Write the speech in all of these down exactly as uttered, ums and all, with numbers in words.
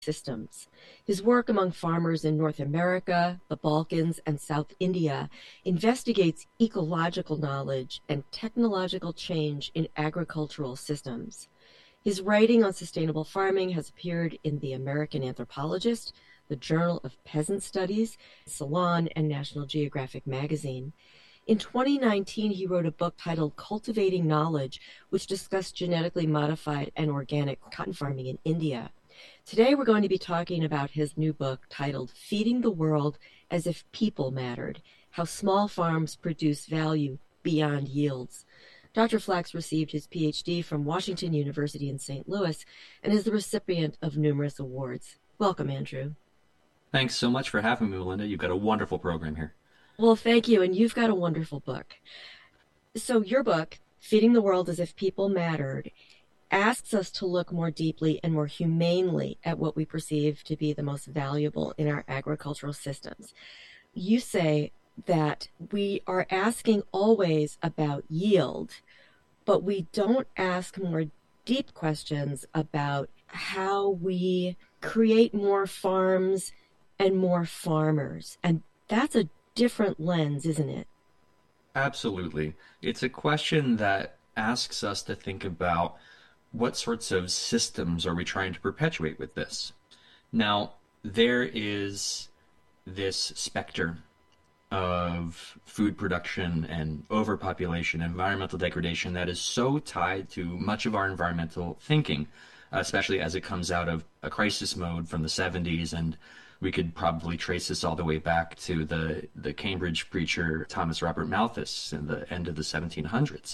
systems. His work among farmers in North America, the Balkans, and South India investigates ecological knowledge and technological change in agricultural systems. His writing on sustainable farming has appeared in The American Anthropologist, the Journal of Peasant Studies, Salon, and National Geographic magazine. In twenty nineteen, he wrote a book titled Cultivating Knowledge, which discussed genetically modified and organic cotton farming in India. Today, we're going to be talking about his new book titled Feeding the World as If People Mattered, How Small Farms Produce Value Beyond Yields. Doctor Flachs received his P H D from Washington University in Saint Louis and is the recipient of numerous awards. Welcome, Andrew. Thanks so much for having me, Melinda. You've got a wonderful program here. Well, thank you, and you've got a wonderful book. So your book, Feeding the World as If People Mattered, asks us to look more deeply and more humanely at what we perceive to be the most valuable in our agricultural systems. You say that we are asking always about yield, but we don't ask more deep questions about how we create more farms and more farmers. And that's a different lens, isn't it? Absolutely. It's a question that asks us to think about what sorts of systems are we trying to perpetuate with this. Now, there is this specter of food production and overpopulation, environmental degradation that is so tied to much of our environmental thinking, especially as it comes out of a crisis mode from the seventies, and we could probably trace this all the way back to the, the Cambridge preacher Thomas Robert Malthus in the end of the seventeen hundreds.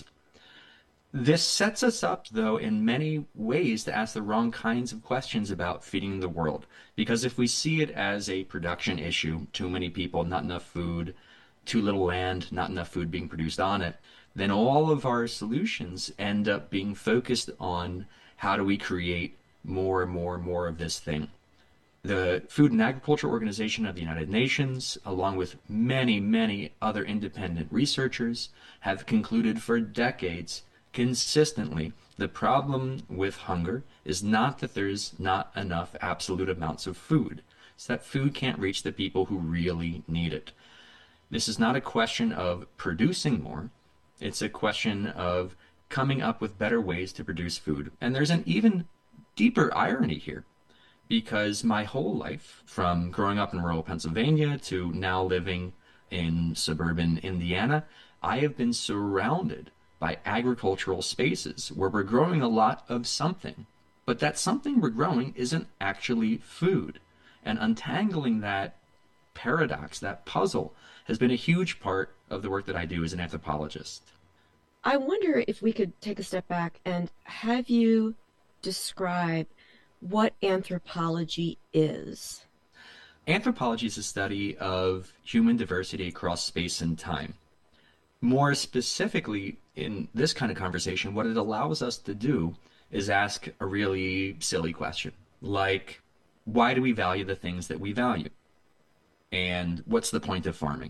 This sets us up, though, in many ways to ask the wrong kinds of questions about feeding the world. Because if we see it as a production issue, too many people, not enough food, too little land, not enough food being produced on it, then all of our solutions end up being focused on how do we create more and more and more of this thing. The Food and Agriculture Organization of the United Nations, along with many, many other independent researchers, have concluded for decades consistently, the problem with hunger is not that there's not enough absolute amounts of food. It's that food can't reach the people who really need it. This is not a question of producing more. It's a question of coming up with better ways to produce food. And there's an even deeper irony here, because my whole life, from growing up in rural Pennsylvania to now living in suburban Indiana, I have been surrounded by agricultural spaces where we're growing a lot of something, but that something we're growing isn't actually food. And untangling that paradox, that puzzle, has been a huge part of the work that I do as an anthropologist. I wonder if we could take a step back and have you describe what anthropology is. Anthropology is a study of human diversity across space and time. More specifically, in this kind of conversation, what it allows us to do is ask a really silly question, like, why do we value the things that we value? And what's the point of farming?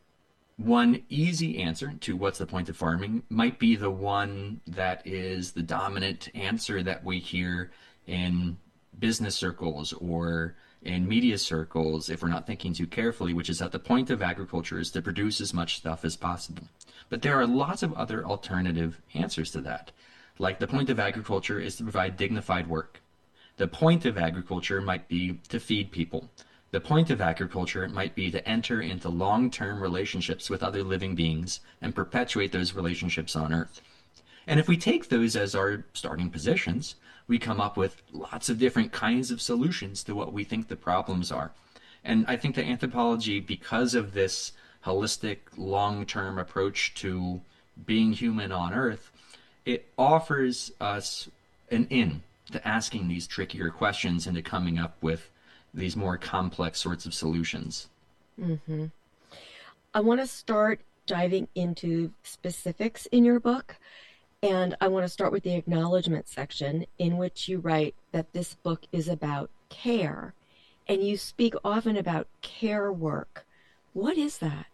One easy answer to what's the point of farming might be the one that is the dominant answer that we hear in business circles or in media circles, if we're not thinking too carefully, which is that the point of agriculture is to produce as much stuff as possible. But there are lots of other alternative answers to that. Like, the point of agriculture is to provide dignified work. The point of agriculture might be to feed people. The point of agriculture might be to enter into long-term relationships with other living beings and perpetuate those relationships on Earth. And if we take those as our starting positions, we come up with lots of different kinds of solutions to what we think the problems are. And I think that anthropology, because of this holistic, long-term approach to being human on Earth, it offers us an in to asking these trickier questions and to coming up with these more complex sorts of solutions. Mm-hmm. I want to start diving into specifics in your book. And I want to start with the acknowledgement section, in which you write that this book is about care. And you speak often about care work. What is that?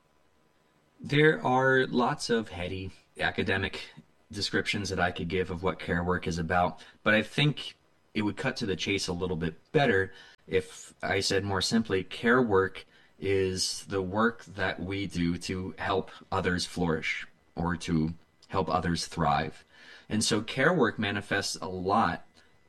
There are lots of heady academic descriptions that I could give of what care work is about, but I think it would cut to the chase a little bit better if I said more simply, care work is the work that we do to help others flourish or to help others thrive. And so care work manifests a lot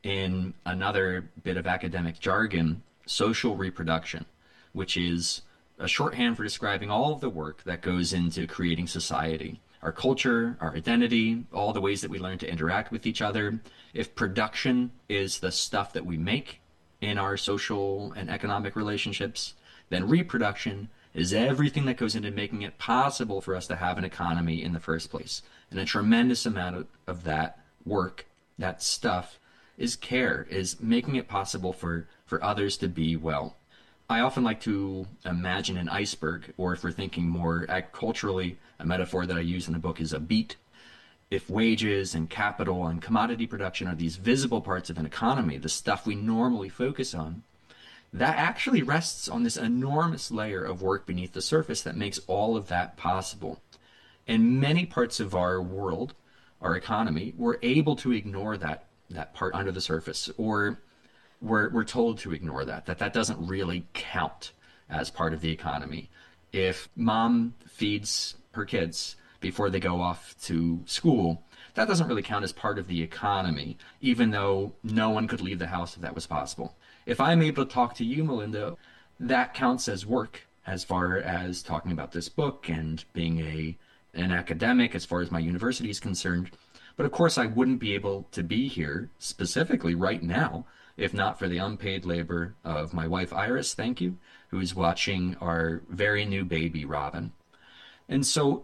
in another bit of academic jargon, social reproduction, which is a shorthand for describing all of the work that goes into creating society. Our culture, our identity, all the ways that we learn to interact with each other. If production is the stuff that we make in our social and economic relationships, then reproduction is everything that goes into making it possible for us to have an economy in the first place. And a tremendous amount of, of that work, that stuff, is care, is making it possible for, for others to be well. I often like to imagine an iceberg, or if we're thinking more agriculturally, a metaphor that I use in the book is a beet. If wages and capital and commodity production are these visible parts of an economy, the stuff we normally focus on, that actually rests on this enormous layer of work beneath the surface that makes all of that possible. In many parts of our world, our economy, we're able to ignore that, that part under the surface, or we're, we're told to ignore that, that that doesn't really count as part of the economy. If mom feeds her kids before they go off to school, that doesn't really count as part of the economy, even though no one could leave the house if that was possible. If I'm able to talk to you, Melinda, that counts as work as far as talking about this book and being a an academic as far as my university is concerned. But of course, I wouldn't be able to be here specifically right now if not for the unpaid labor of my wife, Iris, thank you, who's watching our very new baby, Robin. And so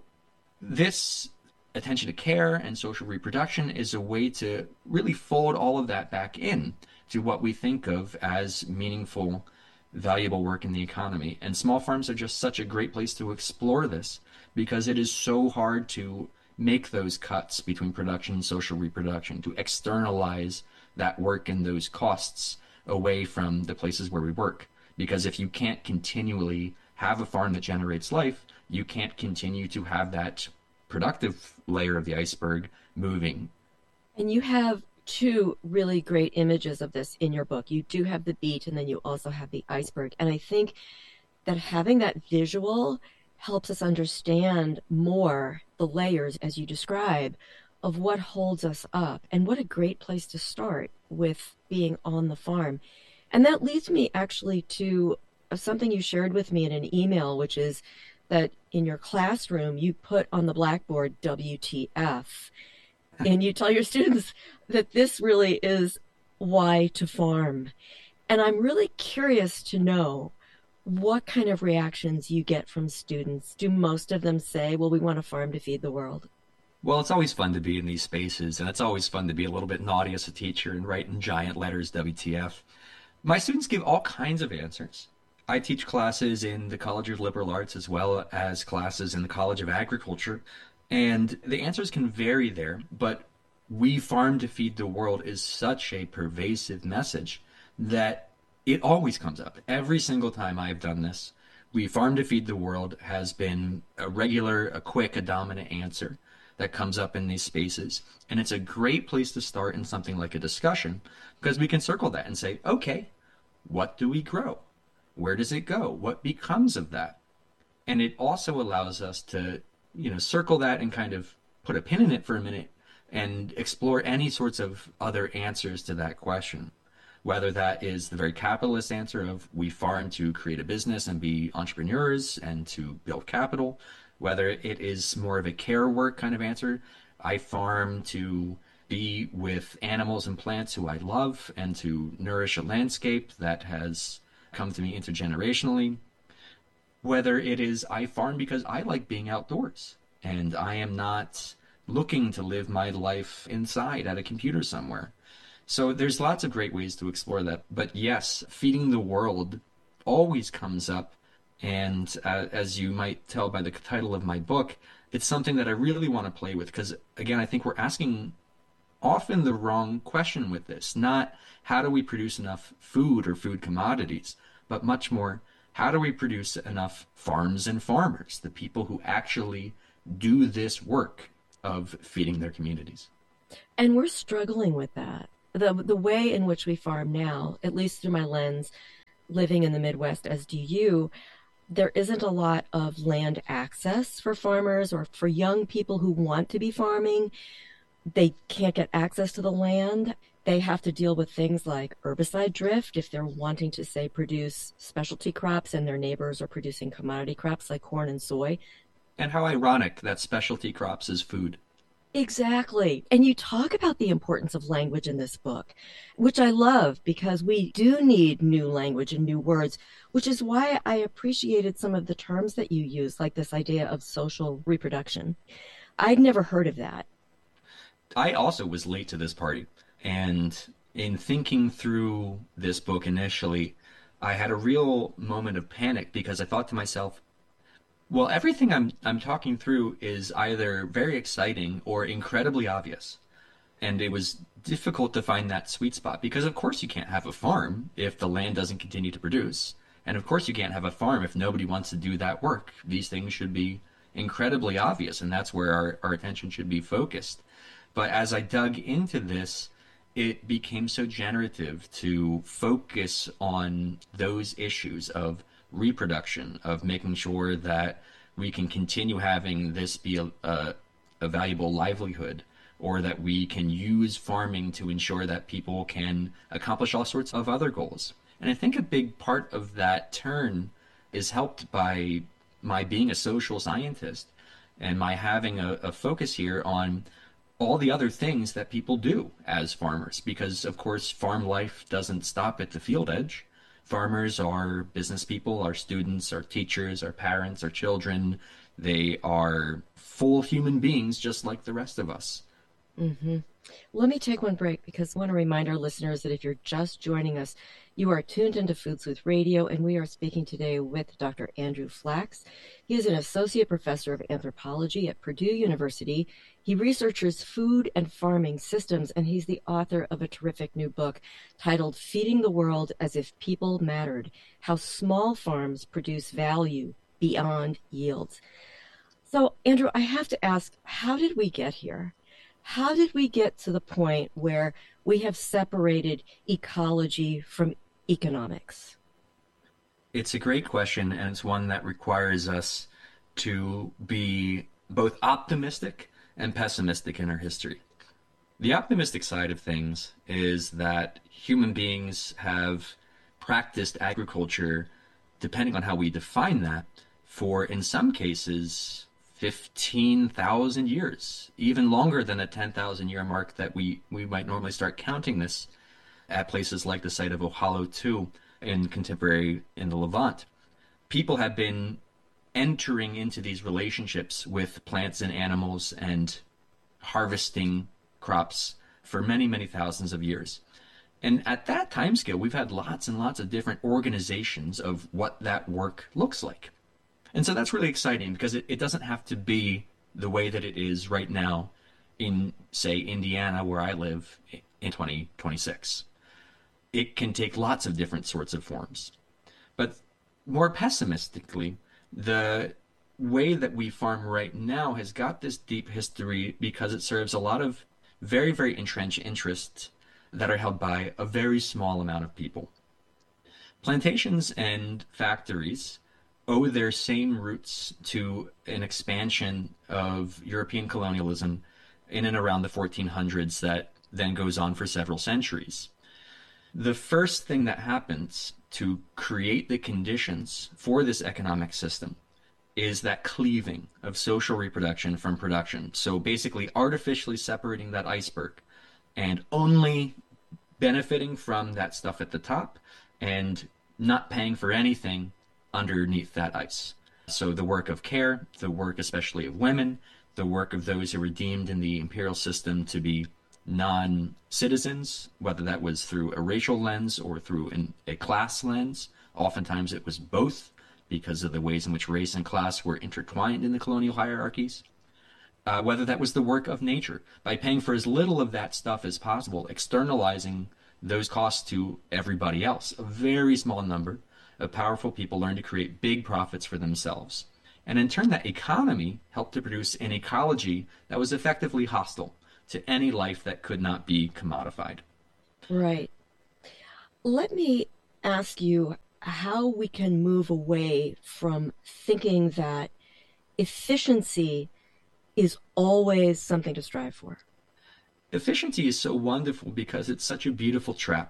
this attention to care and social reproduction is a way to really fold all of that back in to what we think of as meaningful, valuable work in the economy. And small farms are just such a great place to explore this because it is so hard to make those cuts between production and social reproduction, to externalize that work and those costs away from the places where we work. Because if you can't continually have a farm that generates life, you can't continue to have that productive layer of the iceberg moving. And you have two really great images of this in your book. You do have the beet, and then you also have the iceberg. And I think that having that visual helps us understand more the layers, as you describe, of what holds us up. And what a great place to start with being on the farm. And that leads me actually to something you shared with me in an email, which is that in your classroom, you put on the blackboard W T F. And you tell your students that this really is why to farm. And I'm really curious to know what kind of reactions you get from students. Do most of them say, well, we want to farm to feed the world? Well, it's always fun to be in these spaces, and it's always fun to be a little bit naughty as a teacher and write in giant letters W T F. My students give all kinds of answers. I teach classes in the College of Liberal Arts as well as classes in the College of Agriculture, and the answers can vary there, but we farm to feed the world is such a pervasive message that it always comes up. Every single time I've done this, we farm to feed the world has been a regular, a quick, a dominant answer that comes up in these spaces. And it's a great place to start in something like a discussion because we can circle that and say, okay, what do we grow? Where does it go? What becomes of that? And it also allows us to, you know, circle that and kind of put a pin in it for a minute and explore any sorts of other answers to that question. Whether that is the very capitalist answer of we farm to create a business and be entrepreneurs and to build capital, whether it is more of a care work kind of answer, I farm to be with animals and plants who I love and to nourish a landscape that has come to me intergenerationally, whether it is I farm because I like being outdoors and I am not looking to live my life inside at a computer somewhere. So there's lots of great ways to explore that. But yes, feeding the world always comes up. And uh, as you might tell by the title of my book, it's something that I really want to play with because, again, I think we're asking often the wrong question with this. Not how do we produce enough food or food commodities, but much more, how do we produce enough farms and farmers, the people who actually do this work of feeding their communities? And we're struggling with that. The, the way in which we farm now, at least through my lens, living in the Midwest, as do you, there isn't a lot of land access for farmers or for young people who want to be farming. They can't get access to the land. They have to deal with things like herbicide drift if they're wanting to, say, produce specialty crops and their neighbors are producing commodity crops like corn and soy. And how ironic that specialty crops is food. Exactly. And you talk about the importance of language in this book, which I love because we do need new language and new words, which is why I appreciated some of the terms that you use, like this idea of social reproduction. I'd never heard of that. I also was late to this party. And in thinking through this book initially, I had a real moment of panic because I thought to myself, well, everything I'm I'm talking through is either very exciting or incredibly obvious. And it was difficult to find that sweet spot because of course you can't have a farm if the land doesn't continue to produce. And of course you can't have a farm if nobody wants to do that work. These things should be incredibly obvious, and that's where our, our attention should be focused. But as I dug into this, it became so generative to focus on those issues of reproduction, of making sure that we can continue having this be a, a, a valuable livelihood, or that we can use farming to ensure that people can accomplish all sorts of other goals. And I think a big part of that turn is helped by my being a social scientist and my having a, a focus here on all the other things that people do as farmers, because of course farm life doesn't stop at the field edge. Farmers are business people, our students, our teachers, our parents, our children. They are full human beings just like the rest of us. Mm-hmm. Let me take one break because I want to remind our listeners that if you're just joining us, you are tuned into Food Sleuth Radio, and we are speaking today with Doctor Andrew Flachs. He is an associate professor of anthropology at Purdue University. He researches food and farming systems, and he's the author of a terrific new book titled Feeding the World as If People Mattered: How Small Farms Produce Value Beyond Yields. So, Andrew, I have to ask, how did we get here? How did we get to the point where we have separated ecology from economics? It's a great question, and it's one that requires us to be both optimistic and pessimistic in our history. The optimistic side of things is that human beings have practiced agriculture, depending on how we define that, for, in some cases, fifteen thousand years, even longer than the ten thousand year mark that we, we might normally start counting this at places like the site of Ohala two in contemporary in the Levant. People have been entering into these relationships with plants and animals and harvesting crops for many, many thousands of years. And at that time scale, we've had lots and lots of different organizations of what that work looks like. And so that's really exciting because it, it doesn't have to be the way that it is right now in, say, Indiana, where I live, in twenty twenty-six. It can take lots of different sorts of forms. But more pessimistically, the way that we farm right now has got this deep history because it serves a lot of very, very entrenched interests that are held by a very small amount of people. Plantations and factories owe their same roots to an expansion of European colonialism in and around the fourteen hundreds that then goes on for several centuries. The first thing that happens to create the conditions for this economic system is that cleaving of social reproduction from production. So basically artificially separating that iceberg and only benefiting from that stuff at the top and not paying for anything underneath that ice. So the work of care, the work especially of women, the work of those who were deemed in the imperial system to be non-citizens, whether that was through a racial lens or through an, a class lens. Oftentimes it was both because of the ways in which race and class were intertwined in the colonial hierarchies. Uh, whether that was the work of nature, by paying for as little of that stuff as possible, externalizing those costs to everybody else. A very small number of powerful people learned to create big profits for themselves. And in turn, that economy helped to produce an ecology that was effectively hostile to any life that could not be commodified. Right. Let me ask you how we can move away from thinking that efficiency is always something to strive for. Efficiency is so wonderful because it's such a beautiful trap.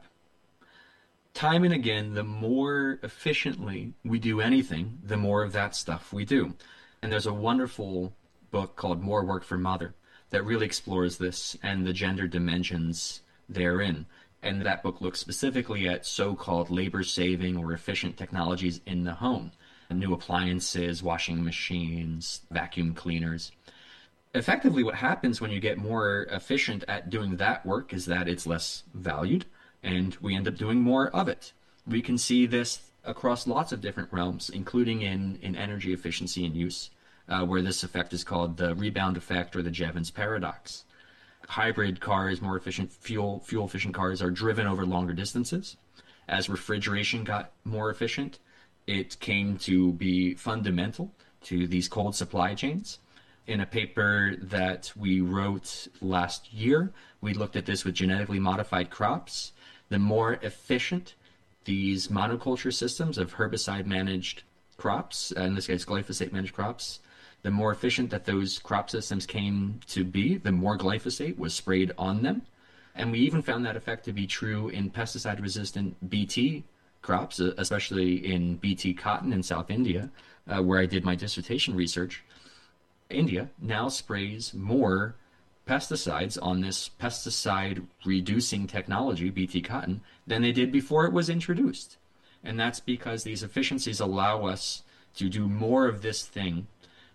Time and again, the more efficiently we do anything, the more of that stuff we do. And there's a wonderful book called More Work for Mother that really explores this and the gender dimensions therein. And that book looks specifically at so-called labor-saving or efficient technologies in the home. New appliances, washing machines, vacuum cleaners. Effectively, what happens when you get more efficient at doing that work is that it's less valued, and we end up doing more of it. We can see this across lots of different realms, including in, in energy efficiency and use, uh, where this effect is called the rebound effect or the Jevons paradox. Hybrid cars, more efficient fuel, fuel efficient cars are driven over longer distances. As refrigeration got more efficient, it came to be fundamental to these cold supply chains. In a paper that we wrote last year, we looked at this with genetically modified crops. The more efficient these monoculture systems of herbicide managed crops, in this case glyphosate managed crops, the more efficient that those crop systems came to be, the more glyphosate was sprayed on them. And we even found that effect to be true in pesticide resistant B T crops, especially in B T cotton in South India, uh, where I did my dissertation research. India now sprays more pesticides on this pesticide reducing technology, B T cotton, than they did before it was introduced. And that's because these efficiencies allow us to do more of this thing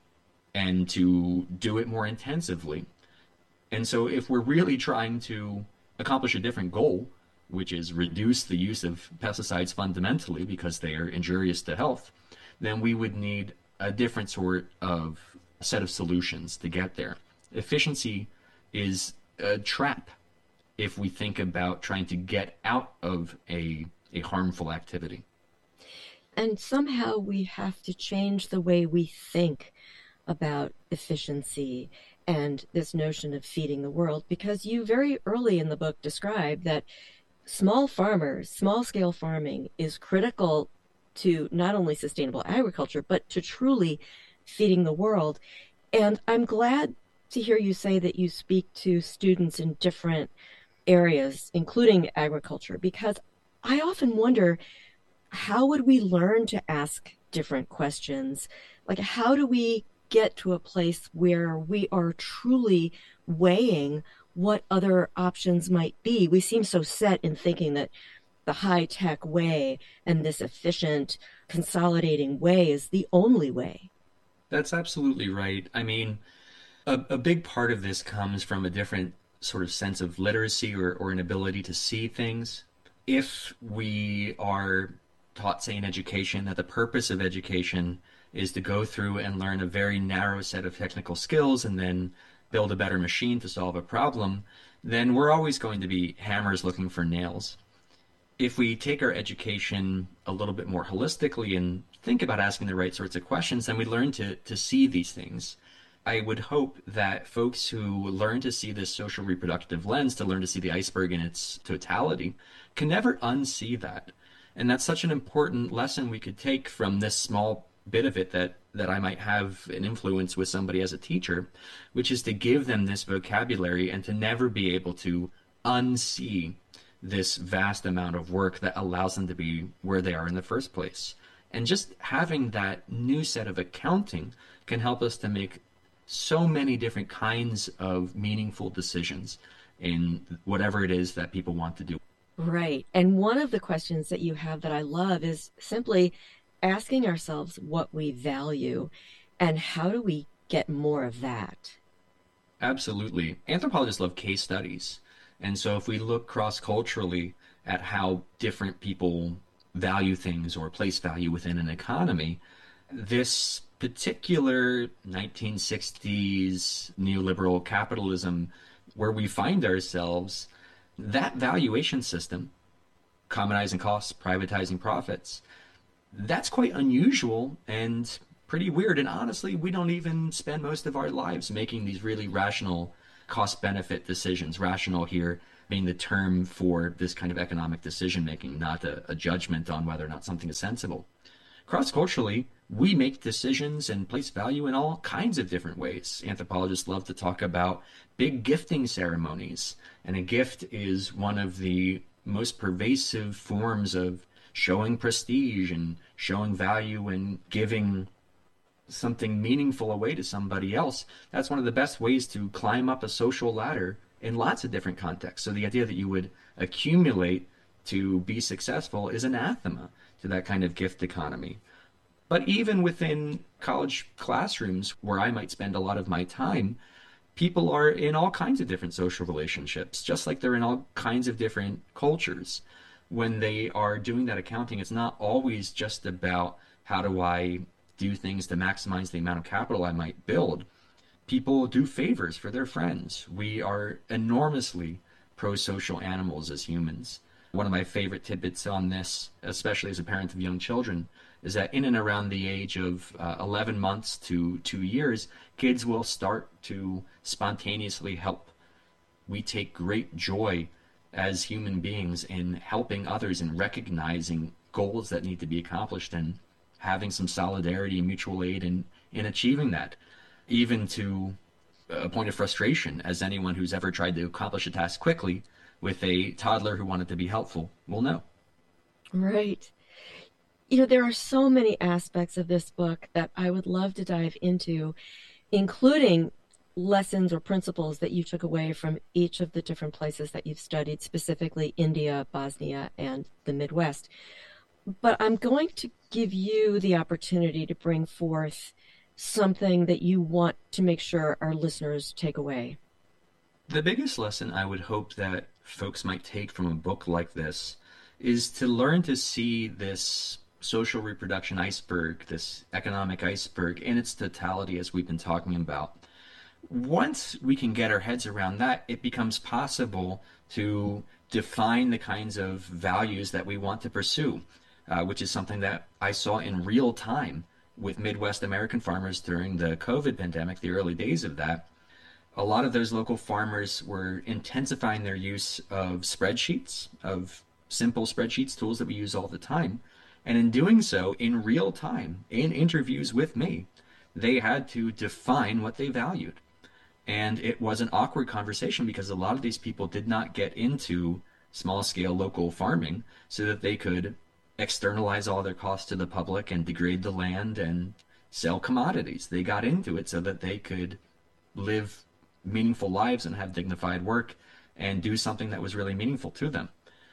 and to do it more intensively. And so if we're really trying to accomplish a different goal, which is reduce the use of pesticides fundamentally because they are injurious to health, then we would need a different sort of set of solutions to get there. Efficiency is a trap if we think about trying to get out of a, a harmful activity. And somehow we have to change the way we think about efficiency and this notion of feeding the world, because you very early in the book describe that small farmers, small scale farming is critical to not only sustainable agriculture, but to truly feeding the world. And I'm glad to hear you say that you speak to students in different areas, including agriculture, because I often wonder, how would we learn to ask different questions? Like, how do we get to a place where we are truly weighing what other options might be? We seem so set in thinking that the high tech way and this efficient, consolidating way is the only way. That's absolutely right. I mean, a, a big part of this comes from a different sort of sense of literacy or, or an ability to see things. If we are taught, say, in education, that the purpose of education is to go through and learn a very narrow set of technical skills and then build a better machine to solve a problem, then we're always going to be hammers looking for nails. If we take our education a little bit more holistically and think about asking the right sorts of questions, then we learn to, to see these things. I would hope that folks who learn to see this social reproductive lens, to learn to see the iceberg in its totality, can never unsee that. And that's such an important lesson we could take from this small bit of it that, that I might have an influence with somebody as a teacher, which is to give them this vocabulary and to never be able to unsee this vast amount of work that allows them to be where they are in the first place. And just having that new set of accounting can help us to make so many different kinds of meaningful decisions in whatever it is that people want to do. Right. And one of the questions that you have that I love is simply asking ourselves what we value and how do we get more of that? Absolutely. Anthropologists love case studies. And so if we look cross-culturally at how different people value things or place value within an economy, this particular nineteen sixties neoliberal capitalism where we find ourselves, that valuation system, commonizing costs, privatizing profits, that's quite unusual and pretty weird. And honestly, we don't even spend most of our lives making these really rational cost benefit decisions. Rational here being the term for this kind of economic decision making, not a, a judgment on whether or not something is sensible. Cross culturally, we make decisions and place value in all kinds of different ways. Anthropologists love to talk about big gifting ceremonies, and a gift is one of the most pervasive forms of showing prestige and showing value and giving something meaningful away to somebody else. That's one of the best ways to climb up a social ladder in lots of different contexts. So the idea that you would accumulate to be successful is anathema to that kind of gift economy. But even within college classrooms, where I might spend a lot of my time, people are in all kinds of different social relationships, just like they're in all kinds of different cultures. When they are doing that accounting, it's not always just about how do I do things to maximize the amount of capital I might build. People do favors for their friends. We are enormously pro-social animals as humans. One of my favorite tidbits on this, especially as a parent of young children, is that in and around the age of uh, eleven months to two years, kids will start to spontaneously help. We take great joy as human beings in helping others and recognizing goals that need to be accomplished and having some solidarity and mutual aid in, in achieving that, even to a point of frustration, as anyone who's ever tried to accomplish a task quickly with a toddler who wanted to be helpful will know. Right. You know, there are so many aspects of this book that I would love to dive into, including lessons or principles that you took away from each of the different places that you've studied, specifically India, Bosnia, and the Midwest. But I'm going to give you the opportunity to bring forth something that you want to make sure our listeners take away. The biggest lesson I would hope that folks might take from a book like this is to learn to see this social reproduction iceberg, this economic iceberg, in its totality, as we've been talking about. Once we can get our heads around that, it becomes possible to define the kinds of values that we want to pursue, uh, which is something that I saw in real time with Midwest American farmers during the COVID pandemic, the early days of that. A lot of those local farmers were intensifying their use of spreadsheets, of simple spreadsheets, tools that we use all the time. And in doing so, in real time, in interviews with me, they had to define what they valued. And it was an awkward conversation because a lot of these people did not get into small-scale local farming so that they could externalize all their costs to the public and degrade the land and sell commodities. They got into it so that they could live meaningful lives and have dignified work and do something that was really meaningful to them.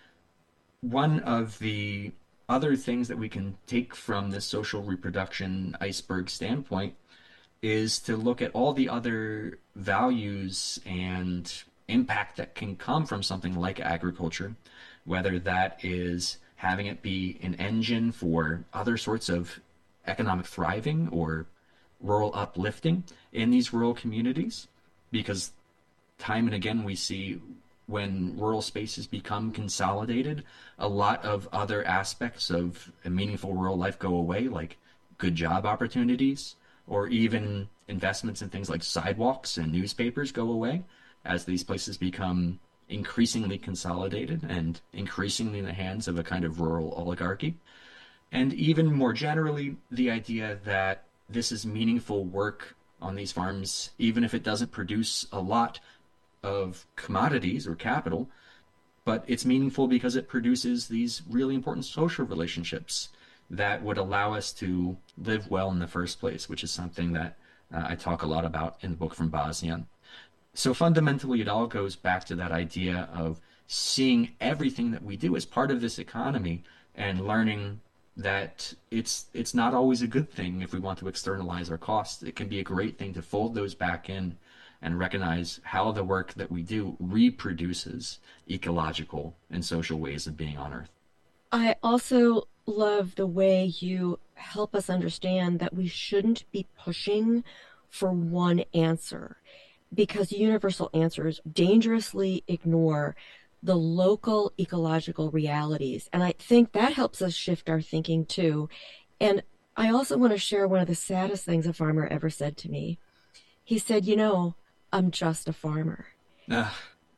One of the other things that we can take from this social reproduction iceberg standpoint is to look at all the other values and impact that can come from something like agriculture, whether that is having it be an engine for other sorts of economic thriving or rural uplifting in these rural communities, because time and again we see when rural spaces become consolidated, a lot of other aspects of a meaningful rural life go away, like good job opportunities, or even investments in things like sidewalks and newspapers go away as these places become increasingly consolidated and increasingly in the hands of a kind of rural oligarchy. And even more generally, the idea that this is meaningful work on these farms, even if it doesn't produce a lot of commodities or capital, but it's meaningful because it produces these really important social relationships that would allow us to live well in the first place, which is something that uh, I talk a lot about in the book from Bosnia. So fundamentally, it all goes back to that idea of seeing everything that we do as part of this economy and learning that it's it's not always a good thing if we want to externalize our costs. It can be a great thing to fold those back in and recognize how the work that we do reproduces ecological and social ways of being on Earth. I also love the way you help us understand that we shouldn't be pushing for one answer, because universal answers dangerously ignore the local ecological realities. And I think that helps us shift our thinking too. And I also want to share one of the saddest things a farmer ever said to me. He said, you know, I'm just a farmer. Uh,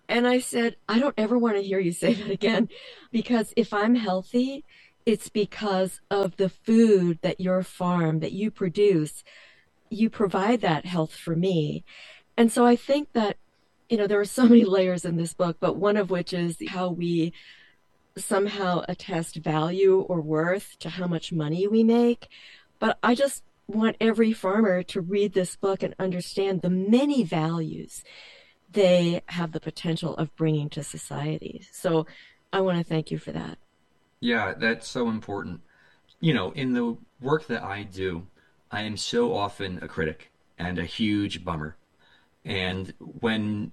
And I said, I don't ever want to hear you say that again, because if I'm healthy, it's because of the food that your farm, that you produce, you provide that health for me. And so I think that, you know, there are so many layers in this book, but one of which is how we somehow attest value or worth to how much money we make. But I just want every farmer to read this book and understand the many values they have the potential of bringing to society. So I want to thank you for that. Yeah, that's so important. You know, in the work that I do, I am so often a critic and a huge bummer. And when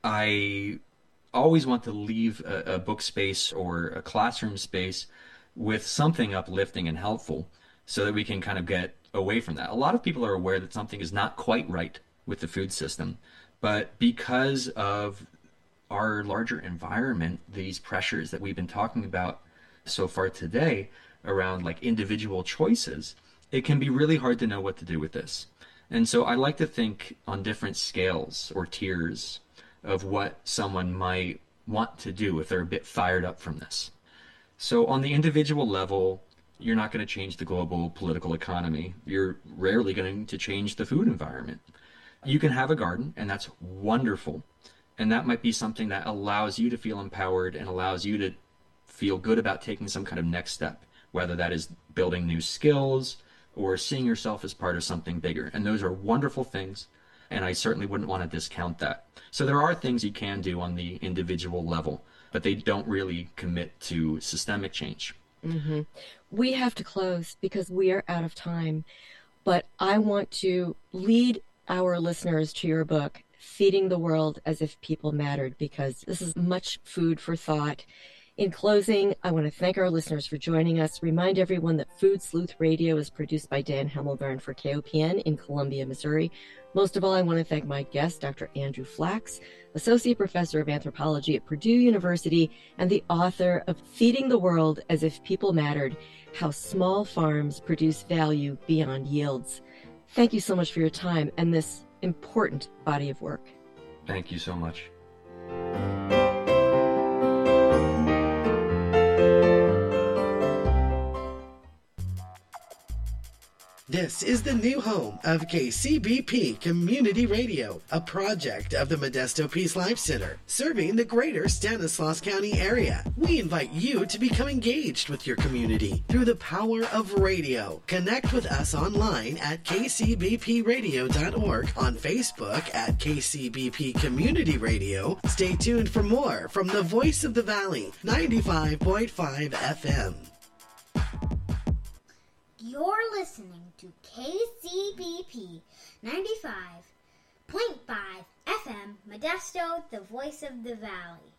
I always want to leave a, a book space or a classroom space with something uplifting and helpful so that we can kind of get away from that. A lot of people are aware that something is not quite right with the food system, but because of our larger environment, these pressures that we've been talking about so far today around like individual choices, it can be really hard to know what to do with this. And so I like to think on different scales or tiers of what someone might want to do if they're a bit fired up from this. So on the individual level, you're not going to change the global political economy. You're rarely going to change the food environment. You can have a garden, and that's wonderful. And that might be something that allows you to feel empowered and allows you to feel good about taking some kind of next step, whether that is building new skills or seeing yourself as part of something bigger. And those are wonderful things, and I certainly wouldn't want to discount that. So there are things you can do on the individual level, but they don't really commit to systemic change. Mm-hmm. We have to close because we are out of time, but I want to lead our listeners to your book, Feeding the World as If People Mattered, because this is much food for thought. In closing, I want to thank our listeners for joining us. Remind everyone that Food Sleuth Radio is produced by Dan Hemmelgarn for K O P N in Columbia, Missouri. Most of all, I want to thank my guest, Doctor Andrew Flax, Associate Professor of Anthropology at Purdue University and the author of Feeding the World as If People Mattered, How Small Farms Produce Value Beyond Yields. Thank you so much for your time and this important body of work. Thank you so much. This is the new home of K C B P Community Radio, a project of the Modesto Peace Life Center, serving the greater Stanislaus County area. We invite you to become engaged with your community through the power of radio. Connect with us online at k c b p radio dot org, on Facebook at K C B P Community Radio. Stay tuned for more from the Voice of the Valley, ninety-five point five F M. You're listening to K C B P ninety-five point five F M, Modesto, the Voice of the Valley.